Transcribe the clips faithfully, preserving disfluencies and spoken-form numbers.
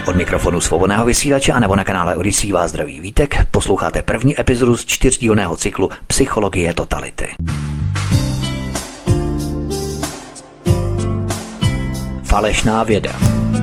Od mikrofonu Svobodného vysílače a nebo na kanále Odyssey vás zdraví Vítek. Posloucháte první epizodu z čtyřdílného cyklu Psychologie totality. Falešná věda.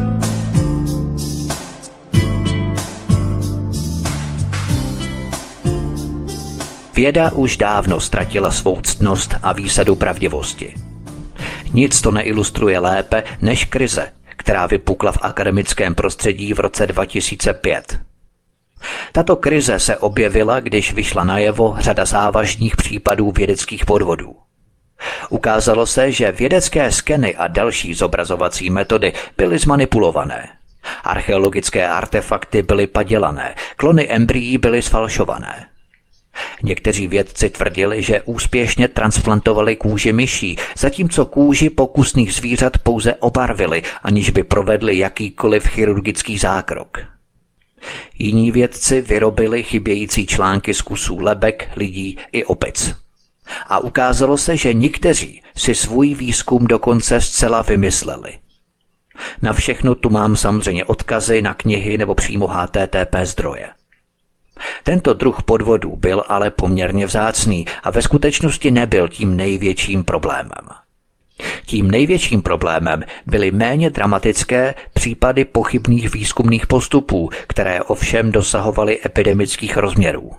Věda už dávno ztratila svou ctnost a výsadu pravdivosti. Nic to neilustruje lépe než krize, která vypukla v akademickém prostředí v roce dva tisíce pět. Tato krize se objevila, když vyšla najevo řada závažných případů vědeckých podvodů. Ukázalo se, že vědecké skeny a další zobrazovací metody byly zmanipulované. Archeologické artefakty byly padělané, klony embryí byly sfalšované. Někteří vědci tvrdili, že úspěšně transplantovali kůži myší, zatímco kůži pokusných zvířat pouze obarvili, aniž by provedli jakýkoliv chirurgický zákrok. Jiní vědci vyrobili chybějící články z kusů lebek, lidí i opic. A ukázalo se, že někteří si svůj výzkum dokonce zcela vymysleli. Na všechno tu mám samozřejmě odkazy na knihy nebo přímo H T T P zdroje. Tento druh podvodů byl ale poměrně vzácný a ve skutečnosti nebyl tím největším problémem. Tím největším problémem byly méně dramatické případy pochybných výzkumných postupů, které ovšem dosahovaly epidemických rozměrů.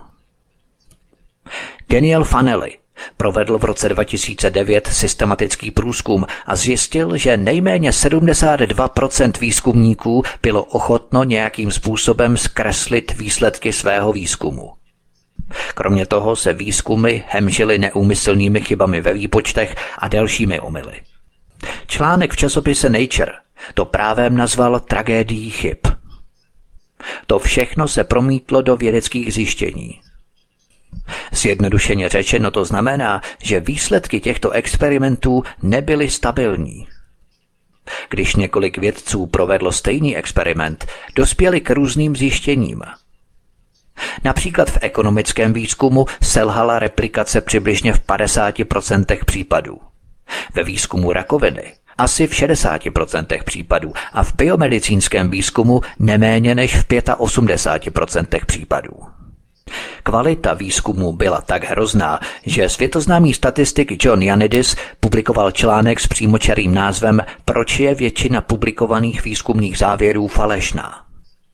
Daniel Fanelli provedl v roce dva tisíce devět systematický průzkum a zjistil, že nejméně sedmdesát dva procent výzkumníků bylo ochotno nějakým způsobem zkreslit výsledky svého výzkumu. Kromě toho se výzkumy hemžily neúmyslnými chybami ve výpočtech a dalšími omyly. Článek v časopise Nature to právem nazval tragédií chyb. To všechno se promítlo do vědeckých zjištění. Zjednodušeně řečeno to znamená, že výsledky těchto experimentů nebyly stabilní. Když několik vědců provedlo stejný experiment, dospěli k různým zjištěním. Například v ekonomickém výzkumu selhala replikace přibližně v padesáti procentech případů. Ve výzkumu rakoviny asi v šedesáti procentech případů a v biomedicínském výzkumu neméně než v osmdesáti pěti procentech případů. Kvalita výzkumu byla tak hrozná, že světoznámý statistik John Ioannidis publikoval článek s přímočarým názvem Proč je většina publikovaných výzkumných závěrů falešná.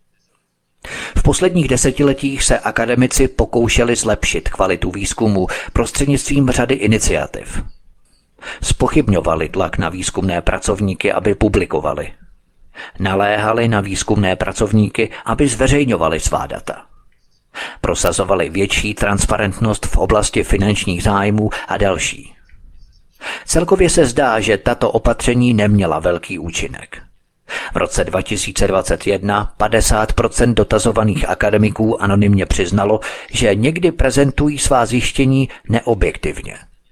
V posledních desetiletích se akademici pokoušeli zlepšit kvalitu výzkumu prostřednictvím řady iniciativ. Zpochybňovali tlak na výzkumné pracovníky, aby publikovali. Naléhali na výzkumné pracovníky, aby zveřejňovali svá data. Prosazovali větší transparentnost v oblasti finančních zájmů a další. Celkově se zdá, že tato opatření neměla velký účinek. V roce dva tisíce dvacet jedna padesát procent dotazovaných akademiků anonymně přiznalo, že někdy prezentují svá zjištění neobjektivně.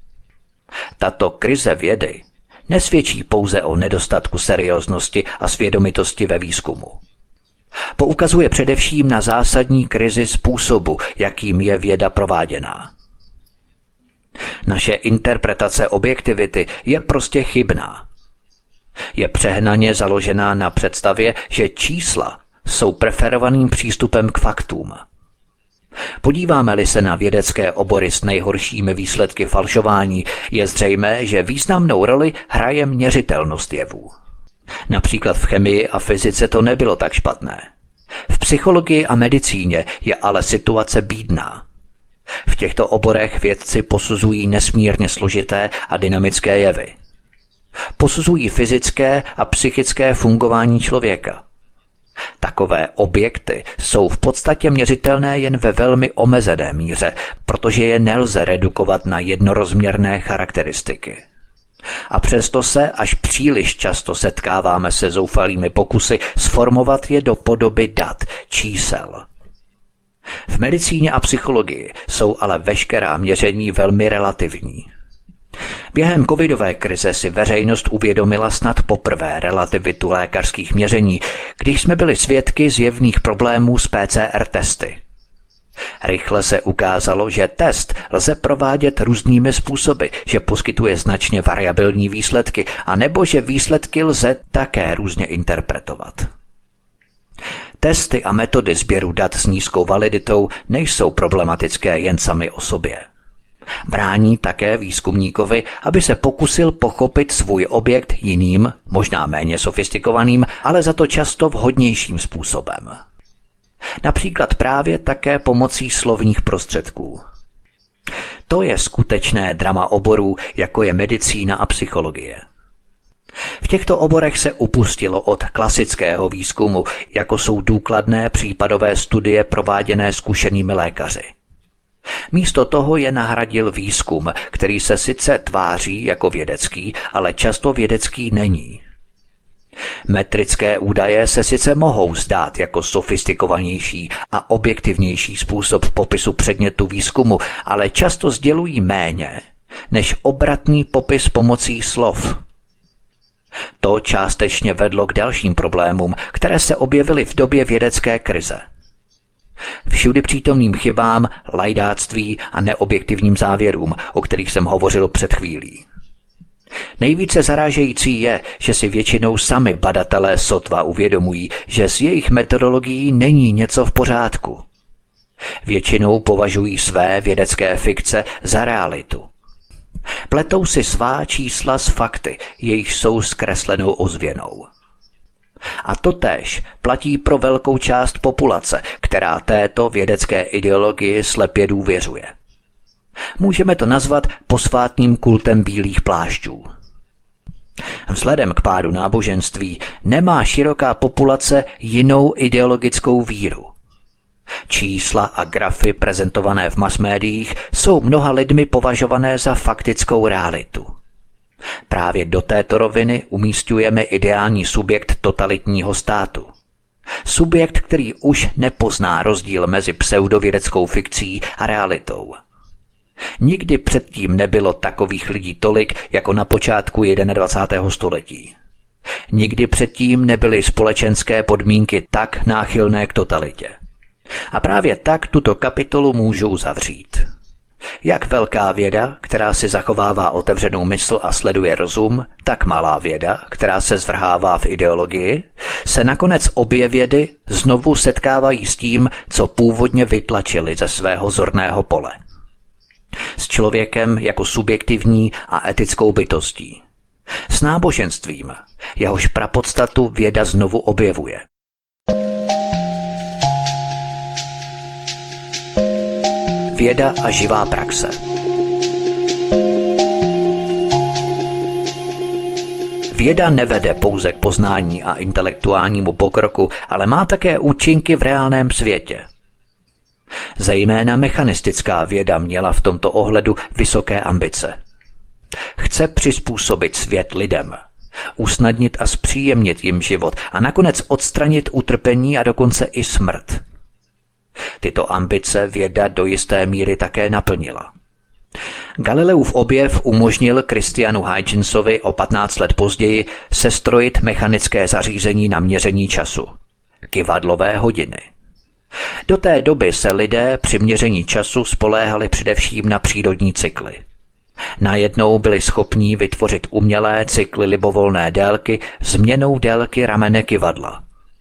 Tato krize vědy nesvědčí pouze o nedostatku serióznosti a svědomitosti ve výzkumu. Poukazuje především na zásadní krizi způsobu, jakým je věda prováděná. Naše interpretace objektivity je prostě chybná. Je přehnaně založená na představě, že čísla jsou preferovaným přístupem k faktům. Podíváme-li se na vědecké obory s nejhoršími výsledky falšování, je zřejmé, že významnou roli hraje měřitelnost jevů. Například v chemii a fyzice to nebylo tak špatné. V psychologii a medicíně je ale situace bídná. V těchto oborech vědci posuzují nesmírně složité a dynamické jevy. Posuzují fyzické a psychické fungování člověka. Takové objekty jsou v podstatě měřitelné jen ve velmi omezené míře, protože je nelze redukovat na jednorozměrné charakteristiky. A přesto se až příliš často setkáváme se zoufalými pokusy sformovat je do podoby dat, čísel. V medicíně a psychologii jsou ale veškerá měření velmi relativní. Během covidové krize si veřejnost uvědomila snad poprvé relativitu lékařských měření, když jsme byli svědky zjevných problémů s P C R testy. Rychle se ukázalo, že test lze provádět různými způsoby, že poskytuje značně variabilní výsledky, anebo že výsledky lze také různě interpretovat. Testy a metody sběru dat s nízkou validitou nejsou problematické jen sami o sobě. Brání také výzkumníkovi, aby se pokusil pochopit svůj objekt jiným, možná méně sofistikovaným, ale za to často vhodnějším způsobem. Například právě také pomocí slovních prostředků. To je skutečné drama oborů, jako je medicína a psychologie. V těchto oborech se upustilo od klasického výzkumu, jako jsou důkladné případové studie prováděné zkušenými lékaři. Místo toho je nahradil výzkum, který se sice tváří jako vědecký, ale často vědecký není. Metrické údaje se sice mohou zdát jako sofistikovanější a objektivnější způsob popisu předmětu výzkumu, ale často sdělují méně než obratný popis pomocí slov. To částečně vedlo k dalším problémům, které se objevily v době vědecké krize. Všudy přítomným chybám, lajdáctví a neobjektivním závěrům, o kterých jsem hovořil před chvílí. Nejvíce zarážející je, že si většinou sami badatelé sotva uvědomují, že s jejich metodologií není něco v pořádku. Většinou považují své vědecké fikce za realitu. Pletou si svá čísla s fakty, jejichž jsou zkreslenou ozvěnou. A totéž platí pro velkou část populace, která této vědecké ideologii slepě důvěřuje. Můžeme to nazvat posvátným kultem bílých plášťů. Vzhledem k pádu náboženství nemá široká populace jinou ideologickou víru. Čísla a grafy prezentované v masmédiích jsou mnoha lidmi považované za faktickou realitu. Právě do této roviny umísťujeme ideální subjekt totalitního státu. Subjekt, který už nepozná rozdíl mezi pseudovědeckou fikcí a realitou. Nikdy předtím nebylo takových lidí tolik, jako na počátku dvacátého prvního století. Nikdy předtím nebyly společenské podmínky tak náchylné k totalitě. A právě tak tuto kapitolu můžu uzavřít. Jak velká věda, která si zachovává otevřenou mysl a sleduje rozum, tak malá věda, která se zvrhává v ideologii, se nakonec obě vědy znovu setkávají s tím, co původně vytlačili ze svého zorného pole. S člověkem jako subjektivní a etickou bytostí. S náboženstvím, jehož prapodstatu věda znovu objevuje. Věda a živá praxe. Věda nevede pouze k poznání a intelektuálnímu pokroku, ale má také účinky v reálném světě. Zejména mechanistická věda měla v tomto ohledu vysoké ambice. Chce přizpůsobit svět lidem, usnadnit a zpříjemnit jim život a nakonec odstranit utrpení a dokonce i smrt. Tyto ambice věda do jisté míry také naplnila. Galileův objev umožnil Christianu Huygensovi o patnáct let později sestrojit mechanické zařízení na měření času. Kyvadlové hodiny. Do té doby se lidé při měření času spoléhali především na přírodní cykly. Najednou byli schopní vytvořit umělé cykly libovolné délky změnou délky ramene kyvadla.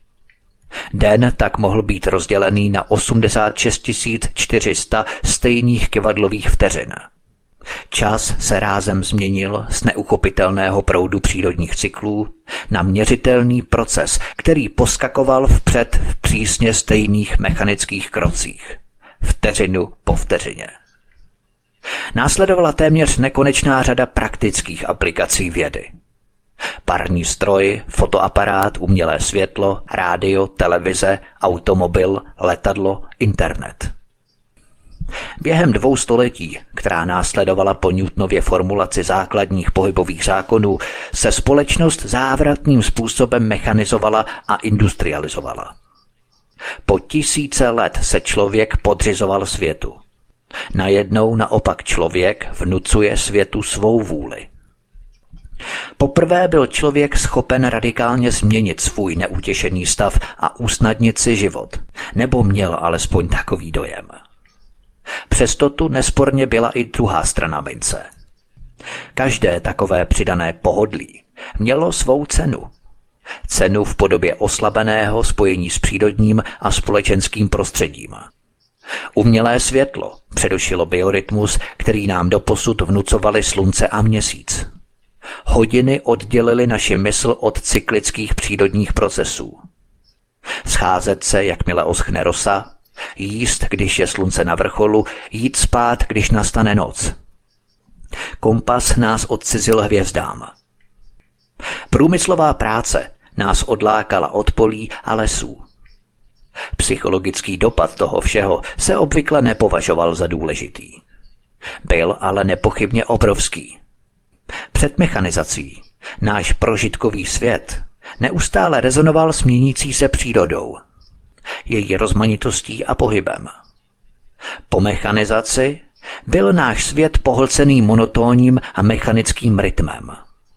Den tak mohl být rozdělený na osmdesát šest tisíc čtyři sta stejných kyvadlových vteřin. Čas se rázem změnil z neuchopitelného proudu přírodních cyklů na měřitelný proces, který poskakoval vpřed v přísně stejných mechanických krocích, vteřinu po vteřině. Následovala téměř nekonečná řada praktických aplikací vědy. Parní stroj, fotoaparát, umělé světlo, rádio, televize, automobil, letadlo, internet. Během dvou století, která následovala po Newtonově formulaci základních pohybových zákonů, se společnost závratným způsobem mechanizovala a industrializovala. Po tisíce let se člověk podřizoval světu. Najednou naopak člověk vnucuje světu svou vůli. Poprvé byl člověk schopen radikálně změnit svůj neutěšený stav a usnadnit si život, nebo měl alespoň takový dojem. Přesto tu nesporně byla i druhá strana mince. Každé takové přidané pohodlí mělo svou cenu. Cenu v podobě oslabeného spojení s přírodním a společenským prostředím. Umělé světlo přerušilo biorytmus, který nám doposud vnucovali slunce a měsíc. Hodiny oddělily naši mysl od cyklických přírodních procesů. Scházet se, jakmile oschne rosa, jíst, když je slunce na vrcholu, jít spát, když nastane noc. Kompas nás odcizil hvězdám. Průmyslová práce nás odlákala od polí a lesů. Psychologický dopad toho všeho se obvykle nepovažoval za důležitý. Byl ale nepochybně obrovský. Před mechanizací náš prožitkový svět neustále rezonoval s měnící se přírodou, její rozmanitostí a pohybem. Po mechanizaci byl náš svět pohlcený monotónním a mechanickým rytmem.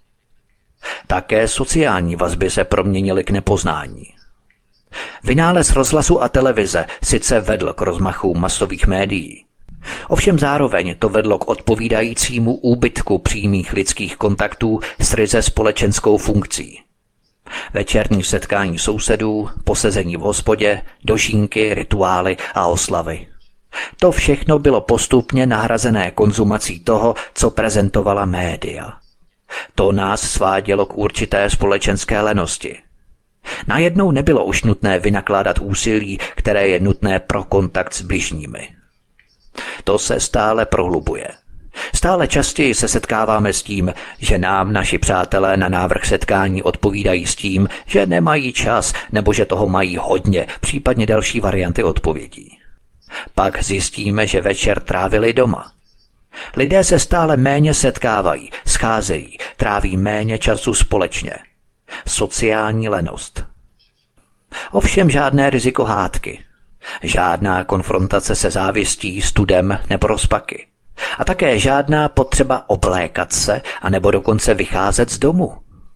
Také sociální vazby se proměnily k nepoznání. Vynález rozhlasu a televize sice vedl k rozmachu masových médií, ovšem zároveň to vedlo k odpovídajícímu úbytku přímých lidských kontaktů s ryze společenskou funkcí. Večerní setkání sousedů, posezení v hospodě, dožínky, rituály a oslavy. To všechno bylo postupně nahrazené konzumací toho, co prezentovala média. To nás svádělo k určité společenské lenosti. Najednou nebylo už nutné vynakládat úsilí, které je nutné pro kontakt s bližními. To se stále prohlubuje. Stále častěji se setkáváme s tím, že nám naši přátelé na návrh setkání odpovídají s tím, že nemají čas nebo že toho mají hodně, případně další varianty odpovědí. Pak zjistíme, že večer trávili doma. Lidé se stále méně setkávají, scházejí, tráví méně času společně. Sociální lenost. Ovšem žádné riziko hádky. Žádná konfrontace se závistí, studem nebo rozpaky. A také žádná potřeba oblékat se a nebo dokonce vycházet z domu.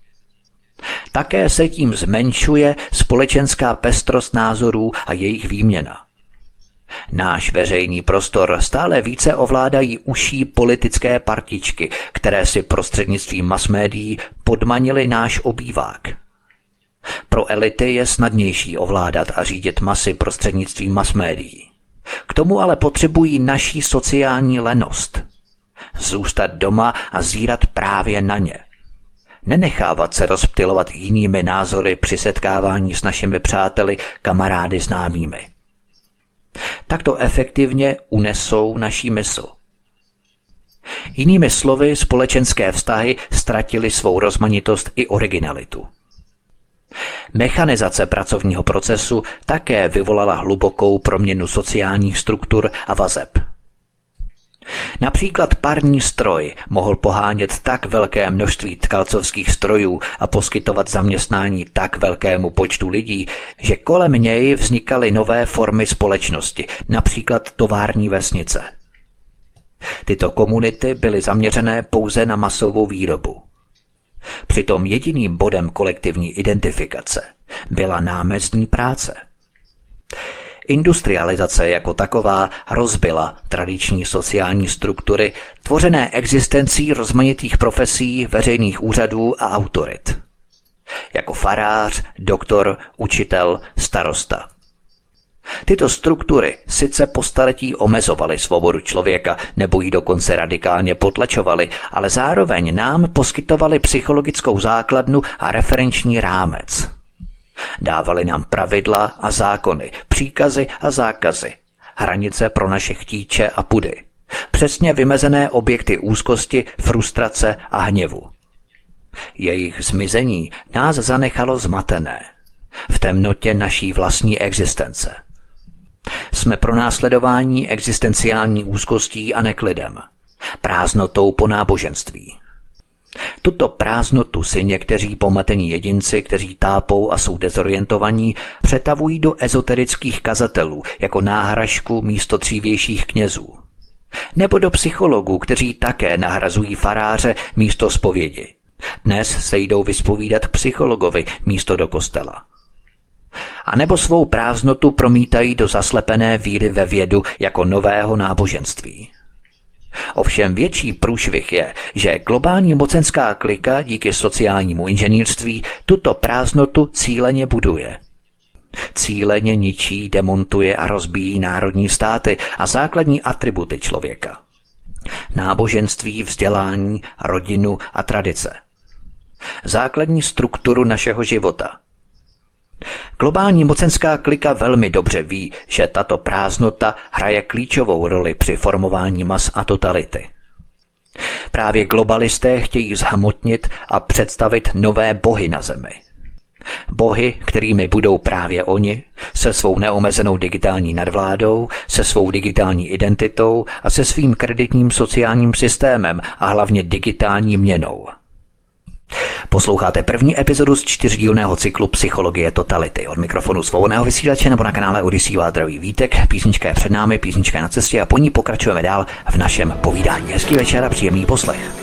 Také se tím zmenšuje společenská pestrost názorů a jejich výměna. Náš veřejný prostor stále více ovládají uší politické partičky, které si prostřednictvím masmédií podmanily náš obývák. Pro elity je snadnější ovládat a řídit masy prostřednictvím masmédií. K tomu ale potřebují naší sociální lenost. Zůstat doma a zírat právě na ně. Nenechávat se rozptylovat jinými názory při setkávání s našimi přáteli, kamarády, známými. Takto efektivně unesou naší mysl. Jinými slovy, společenské vztahy ztratily svou rozmanitost i originalitu. Mechanizace pracovního procesu také vyvolala hlubokou proměnu sociálních struktur a vazeb. Například parní stroj mohl pohánět tak velké množství tkalcovských strojů a poskytovat zaměstnání tak velkému počtu lidí, že kolem něj vznikaly nové formy společnosti, například tovární vesnice. Tyto komunity byly zaměřené pouze na masovou výrobu. Přitom jediným bodem kolektivní identifikace byla námezdní práce. Industrializace jako taková rozbila tradiční sociální struktury tvořené existencí rozmanitých profesí, veřejných úřadů a autorit. Jako farář, doktor, učitel, starosta. Tyto struktury sice po staletí omezovaly svobodu člověka nebo ji dokonce radikálně potlačovaly, ale zároveň nám poskytovaly psychologickou základnu a referenční rámec. Dávali nám pravidla a zákony, příkazy a zákazy, hranice pro naše chtíče a pudy, přesně vymezené objekty úzkosti, frustrace a hněvu. Jejich zmizení nás zanechalo zmatené, v temnotě naší vlastní existence. Jsme pronásledování existenciální úzkostí a neklidem, prázdnotou po náboženství. Tuto prázdnotu si někteří pomatení jedinci, kteří tápou a jsou dezorientovaní, přetavují do ezoterických kazatelů jako náhražku místo dřívějších knězů. Nebo do psychologů, kteří také nahrazují faráře místo zpovědi. Dnes se jdou vyspovídat psychologovi místo do kostela. A nebo svou prázdnotu promítají do zaslepené víry ve vědu jako nového náboženství. Ovšem větší průšvih je, že globální mocenská klika díky sociálnímu inženýrství tuto prázdnotu cíleně buduje. Cíleně ničí, demontuje a rozbíjí národní státy a základní atributy člověka. Náboženství, vzdělání, rodinu a tradice. Základní strukturu našeho života. Globální mocenská klika velmi dobře ví, že tato prázdnota hraje klíčovou roli při formování mas a totality. Právě globalisté chtějí zhmotnit a představit nové bohy na zemi. Bohy, kterými budou právě oni, se svou neomezenou digitální nadvládou, se svou digitální identitou a se svým kreditním sociálním systémem a hlavně digitální měnou. Posloucháte první epizodu z čtyřdílného cyklu Psychologie totality. Od mikrofonu svobodného vysílače nebo na kanále Odyssey vás zdraví Vítek. Písnička je před námi, písnička je na cestě a po ní pokračujeme dál v našem povídání. Hezký večer a příjemný poslech.